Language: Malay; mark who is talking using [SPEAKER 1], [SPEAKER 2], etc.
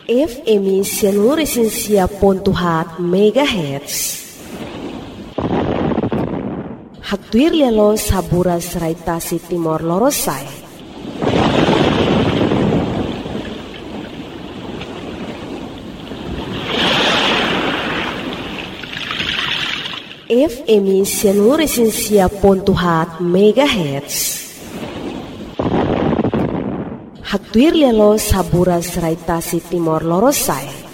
[SPEAKER 1] FM Sianuresensia Pontuhat Megahertz. Hatuir lelo saburas raitasi Timor Lorosai. FM Sianuresensia Pontuhat Megahertz. Hatuir lelo saburas raitasi Timor Lorosai.